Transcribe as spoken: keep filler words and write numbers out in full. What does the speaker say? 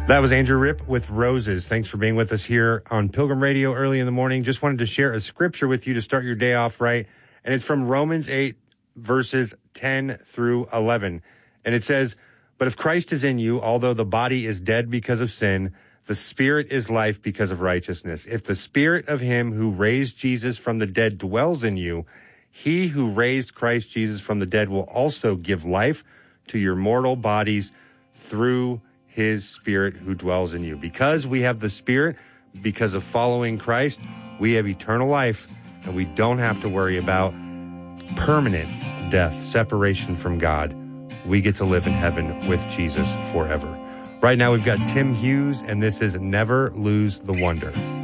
That was Andrew Ripp with Roses. Thanks for being with us here on Pilgrim Radio early in the morning. Just wanted to share a scripture with you to start your day off right. And it's from Romans eight, verses ten through eleven. And it says, "But if Christ is in you, although the body is dead because of sin, the spirit is life because of righteousness. If the spirit of him who raised Jesus from the dead dwells in you, he who raised Christ Jesus from the dead will also give life to your mortal bodies through his spirit who dwells in you." Because we have the spirit, because of following Christ, we have eternal life, and we don't have to worry about permanent death, separation from God. We get to live in heaven with Jesus forever. Right now, we've got Tim Hughes, and this is Never Lose the Wonder.